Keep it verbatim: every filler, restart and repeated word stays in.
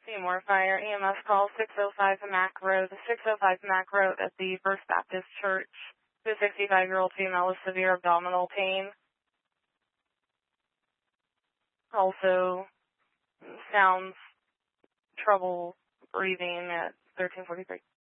Seymour Fire E M S call six oh five Mac Road, six oh five Mac Road at the First Baptist Church. The sixty-five-year-old female with severe abdominal pain. Also sounds trouble breathing at thirteen forty-three.